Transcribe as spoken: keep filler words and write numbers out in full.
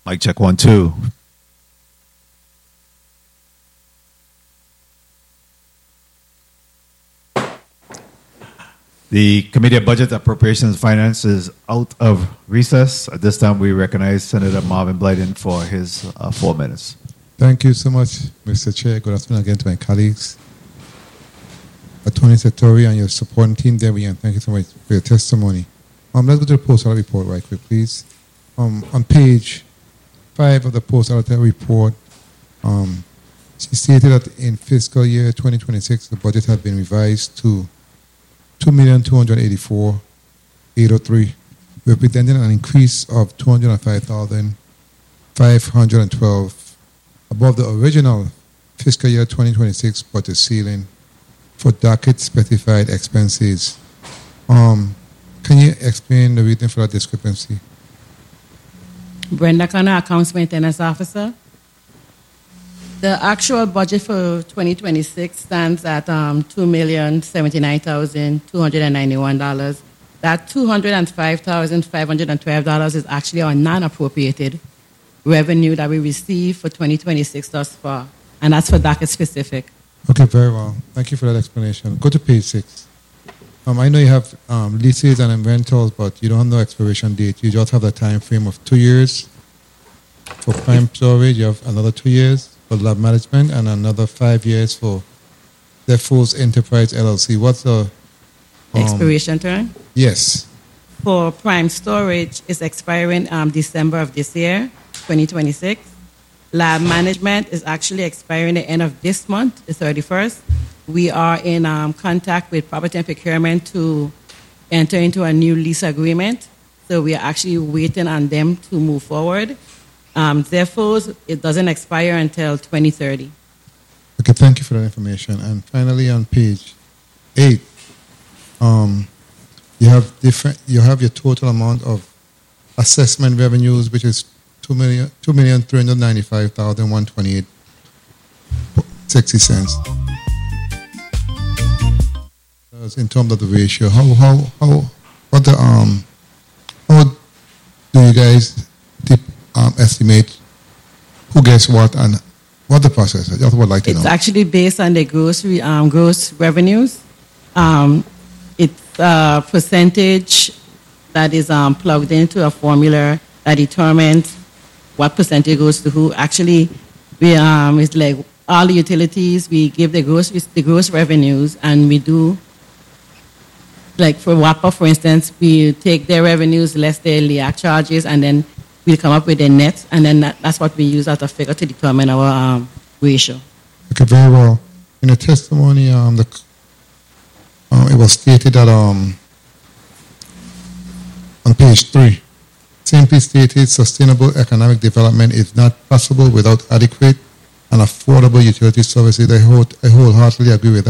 Mic check one, two. The Committee of Budget, Appropriations, and Finance is out of recess. At this time, we recognize Senator Marvin Blyden for his uh, four minutes. Thank you so much, Mister Chair. Good afternoon again to my colleagues. Attorney Satori and your supporting team there, and thank you so much for your testimony. Um, let's go to the post audit report right quick, please. Um, on page five of the post audit report, um, she stated that in fiscal year twenty twenty-six, the budget had been revised to two million two hundred eighty-four thousand eight hundred three, representing an increase of two hundred five thousand five hundred twelve above the original fiscal year twenty twenty-six budget ceiling for docket-specified expenses. Um, can you explain the reason for that discrepancy? Brenda Connor, Accounts Maintenance Officer. The actual budget for twenty twenty-six stands at um, two million seventy-nine thousand two hundred ninety-one dollars. That two hundred five thousand five hundred twelve dollars is actually our non-appropriated revenue that we receive for twenty twenty-six thus far, and that's for docket specific. Okay, very well. Thank you for that explanation. Go to page six. Um, I know you have um, leases and rentals, but you don't have no expiration date. You just have the time frame of two years for prime storage. You have another two years for lab management and another five years for Defos Enterprise L L C. What's the um, expiration term? Yes. For prime storage, it's expiring um, December of this year, twenty twenty-six. Lab management is actually expiring the end of this month, the thirty-first. We are in um, contact with property and procurement to enter into a new lease agreement. So we are actually waiting on them to move forward. Um, therefore, it doesn't expire until twenty thirty. Okay, thank you for that information. And finally, on page eight, um, you have different. You have your total amount of assessment revenues, which is two million two million three hundred ninety five thousand one twenty eight sixty cents. In terms of the ratio, how how how what the um how do you guys dip, um, estimate who gets what and what the process is? That's what I'd like to it's know. It's actually based on the gross um, gross revenues. Um, it's a percentage that is um, plugged into a formula that determines what percentage goes to who. Actually, we um it's like all the utilities. We give the gross the gross revenues, and we do. Like for WAPA, for instance, we take their revenues less their L E A C charges, and then we come up with a net, and then that, that's what we use as a figure to determine our um, ratio. Okay, very well. In the testimony, um, the, uh, it was stated that um, on page three, simply stated, sustainable economic development is not possible without adequate and affordable utility services. I, whole, I wholeheartedly agree with that.